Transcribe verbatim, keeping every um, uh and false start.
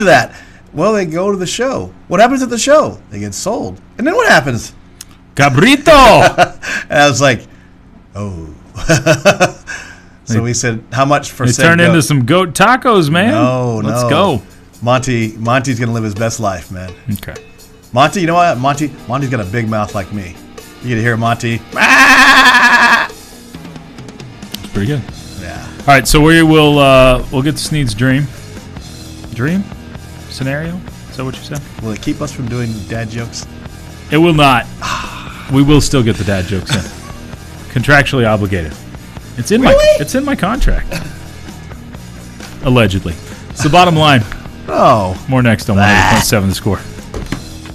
that? Well, they go to the show. What happens at the show? They get sold. And then what happens? Cabrito! And I was like, oh. So we said, how much for They said turned goat? into some goat tacos, man. No, Let's no. go. Monty, Monty's going to live his best life, man. Okay. Monty, you know what? Monty, Monty's got a big mouth like me. You get to hear Monty. It's pretty good. Yeah. All right, so we will uh, we'll get to Sneed's dream. Dream? Scenario? Is that what you said? Will it keep us from doing dad jokes? It will not. We will still get the dad jokes in. Contractually obligated. It's in Really? my it's in my contract. Allegedly. It's the bottom line. Oh. More next on one oh eight point seven The Score.